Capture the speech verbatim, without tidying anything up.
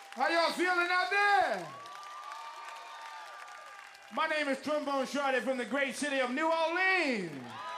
How y'all feeling out there? My name is Trombone Shorty from the great city of New Orleans.